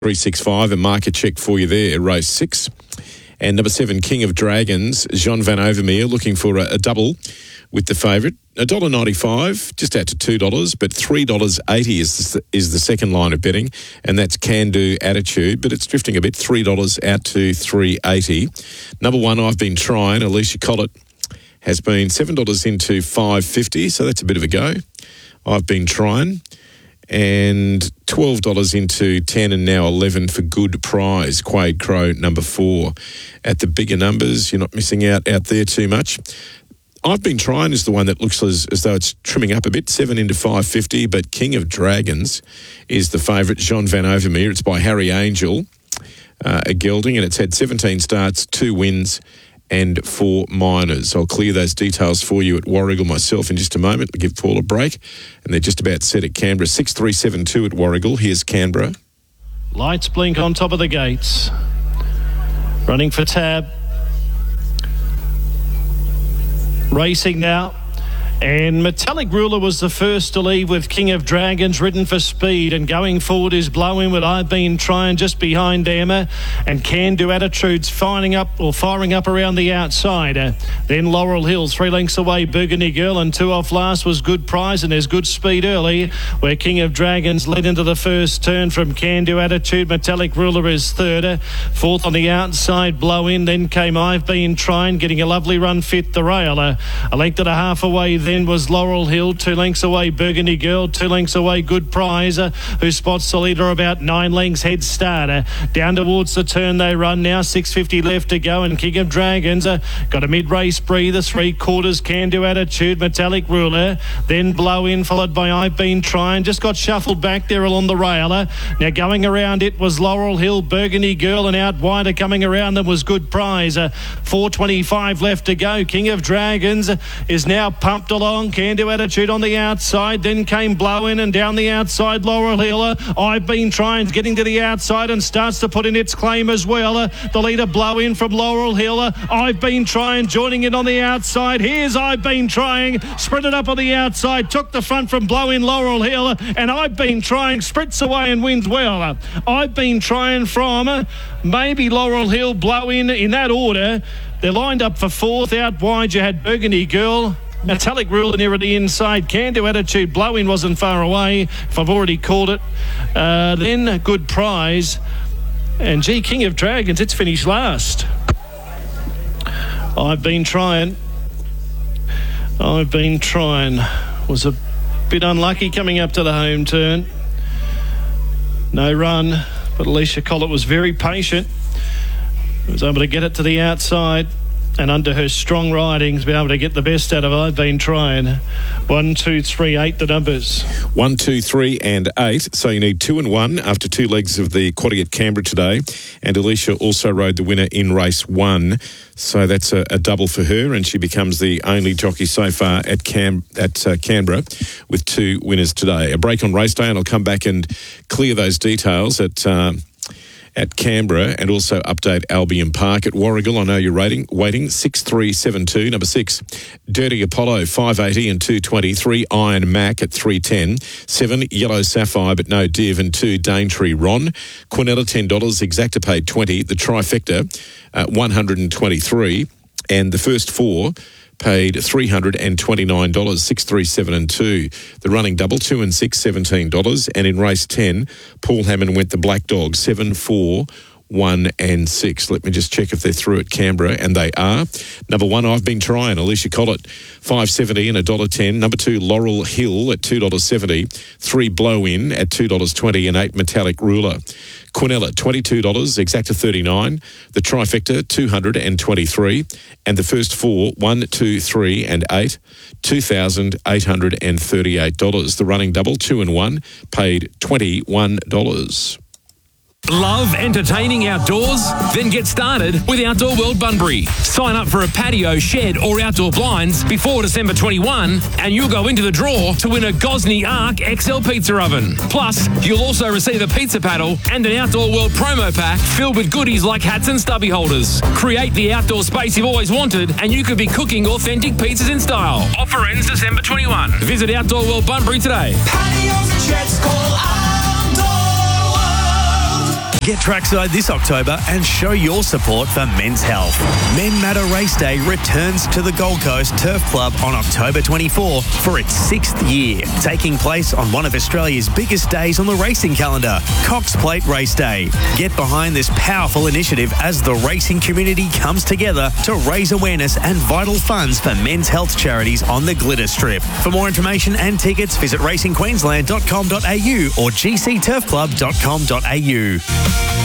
365, a market check for you there, race 6. And number 7, King of Dragons, Jean Van Overmeer, looking for a double with the favourite. $1.95, just out to $2, but $3.80 is the second line of betting, and that's Can Do Attitude, but it's drifting a bit, $3 out to $3.80. Number 1, I've been trying, Alicia Collett, has been $7 into $5.50, so that's a bit of a go. I've been trying. And $12 into 10 and now 11 for Good Prize. Quade Crow, number 4. At the bigger numbers, you're not missing out there too much. I've been trying is the one that looks as though it's trimming up a bit, 7 into $5.50, but King of Dragons is the favourite, Jean Van Overmeer. It's by Harry Angel, a gelding, and it's had 17 starts, 2 wins, and 4 minors. I'll clear those details for you at Warragul myself in just a moment. I'll give Paul a break, and they're just about set at Canberra. 6-3-7-2 at Warragul. Here's Canberra. Lights blink on top of the gates. Running for tab. Racing now. And Metallic Ruler was the first to leave with King of Dragons ridden for speed, and going forward is Blowing What I've Been Trying just behind Emma, and Can Do Attitudes firing up around the outside. Then Laurel Hill 3 lengths away, Burgundy Girl, and 2 off last was Good Prize, and there's good speed early where King of Dragons led into the first turn from Can Do Attitude. Metallic Ruler is third. Fourth on the outside, Blow In. Then came I've Been Trying, getting a lovely run fit the rail. A length and a half away then was Laurel Hill, 2 lengths away Burgundy Girl, 2 lengths away Good Prize, who spots the leader about 9 lengths head start. Down towards the turn they run now, 6.50 left to go, and King of Dragons got a mid-race breather, 3/4 Can Do Attitude, Metallic Ruler, then Blow In, followed by I've Been Trying, just got shuffled back there along the rail. Now going around it was Laurel Hill, Burgundy Girl, and out wider coming around them was Good Prize. 4.25 left to go. King of Dragons is now pumped along. Can Do Attitude on the outside, then came Blow In, and down the outside Laurel Hill. I've Been Trying, getting to the outside and starts to put in its claim as well. The leader Blow In from Laurel Hill. I've Been Trying joining in on the outside. Here's I've Been Trying, sprinted up on the outside, took the front from Blow In Laurel Hill, and I've Been Trying sprints away and wins well. I've Been Trying from maybe Laurel Hill, Blow In that order. They're lined up for fourth. Out wide you had Burgundy Girl, Metallic Ruler near the inside. Can Do Attitude, Blow In wasn't far away, if I've already called it. Then Good Prize. And King of Dragons, it's finished last. I've Been Trying. Was a bit unlucky coming up to the home turn. No run, but Alicia Collett was very patient. Was able to get it to the outside, and under her strong ridings, be able to get the best out of I've Been Trying. 1, 2, 3, 8, the numbers. 1, 2, 3 and 8. So you need 2 and 1 after 2 legs of the Quaddy at Canberra today. And Alicia also rode the winner in race 1. So that's a double for her, and she becomes the only jockey so far at Canberra with 2 winners today. A break on race day, and I'll come back and clear those details at Canberra, and also update Albion Park. At Warragul, I know you're waiting. 6-3-7-2. Number 6, Dirty Apollo, 5.80 and 2.20. 3, Iron Mac at 3.10. 7, Yellow Sapphire, but no Div, and 2, Daintree Ron. Quinella, $10. Exacta paid 20. The Trifecta, 123. And the first 4 paid $329, 6, 3, 7 and 2. The running double, 2 and 6, $17. And in race 10, Paul Hammond went the Black Dog, 7, 4, 1 and 6. Let me just check if they're through at Canberra, and they are. Number 1, I've Been Trying, Alicia Collett, $5.70 and $1.10. Number 2, Laurel Hill at $2.70. 3, Blow In at $2.20, and 8, Metallic Ruler. Quinella, $22, Exacta $39. The Trifecta, $223. And the first 4, 1, 2, 3 and 8, $2,838. The running double, 2 and 1, paid $21. Love entertaining outdoors? Then get started with Outdoor World Bunbury. Sign up for a patio, shed or outdoor blinds before December 21 and you'll go into the draw to win a Gosney Arc XL pizza oven. Plus, you'll also receive a pizza paddle and an Outdoor World promo pack filled with goodies like hats and stubby holders. Create the outdoor space you've always wanted and you could be cooking authentic pizzas in style. Offer ends December 21. Visit Outdoor World Bunbury today. Patios and sheds, call Outdoor World. Get trackside this October and show your support for men's health. Men Matter Race Day returns to the Gold Coast Turf Club on October 24 for its 6th year, taking place on one of Australia's biggest days on the racing calendar, Cox Plate Race Day. Get behind this powerful initiative as the racing community comes together to raise awareness and vital funds for men's health charities on the Glitter Strip. For more information and tickets, visit racingqueensland.com.au or gcturfclub.com.au.